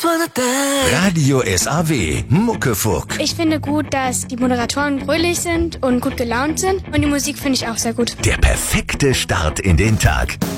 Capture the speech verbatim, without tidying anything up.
Radio S A W, Muckefuck. Ich finde gut, dass die Moderatoren fröhlich sind und gut gelaunt sind. Und die Musik finde ich auch sehr gut. Der perfekte Start in den Tag.